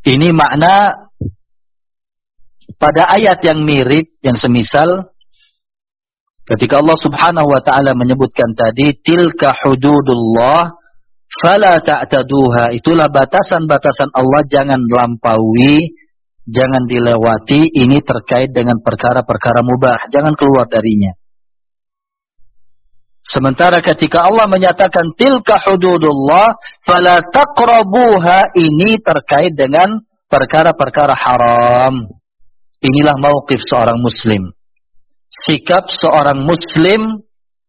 Ini makna pada ayat yang mirip, yang semisal, ketika Allah subhanahu wa ta'ala menyebutkan tadi, tilka hududullah, fala ta'taduha. Itulah batasan-batasan Allah, jangan lampaui, jangan dilewati. Ini terkait dengan perkara-perkara mubah, jangan keluar darinya. Sementara ketika Allah menyatakan tilka hududullah fala taqrabuha, ini terkait dengan perkara-perkara haram. Inilah mauqif seorang muslim. Sikap seorang muslim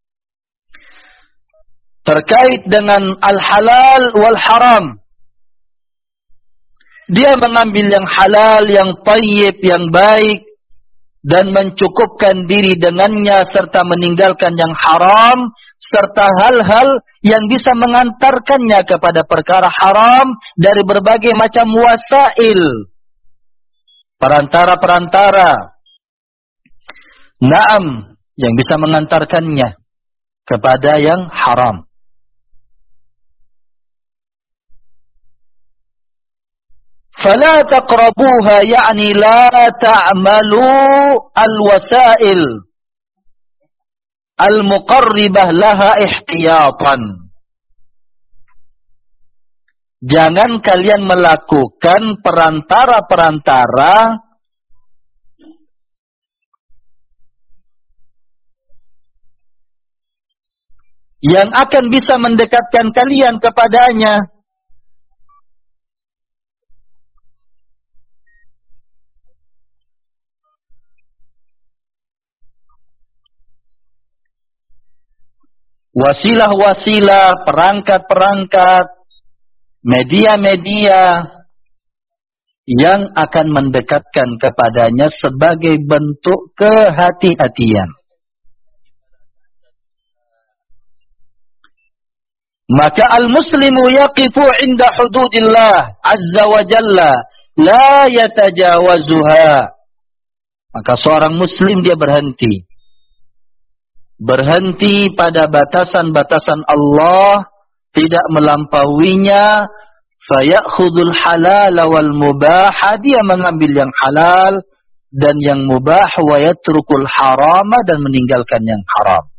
terkait dengan al-halal wal haram. Dia mengambil yang halal, yang thayyib, yang baik, dan mencukupkan diri dengannya, serta meninggalkan yang haram, serta hal-hal yang bisa mengantarkannya kepada perkara haram dari berbagai macam wasail, perantara-perantara, naam, yang bisa mengantarkannya kepada yang haram. فلا تقربوها يعني لا تعملوا الوسائل المقربة لها احتياطا. Jangan kalian melakukan perantara-perantara yang akan bisa mendekatkan kalian kepadanya. Wasilah-wasilah, perangkat-perangkat, media-media yang akan mendekatkan kepadanya sebagai bentuk kehati-hatian. Maka al-muslimu yaqifu inda hududillah azza wa jalla la yatajawazuha. Maka seorang muslim dia berhenti pada batasan-batasan Allah, tidak melampauinya. Fayakhudul halal wal mubah, dia mengambil yang halal dan yang mubah, wa yatrukul harama, dan meninggalkan yang haram.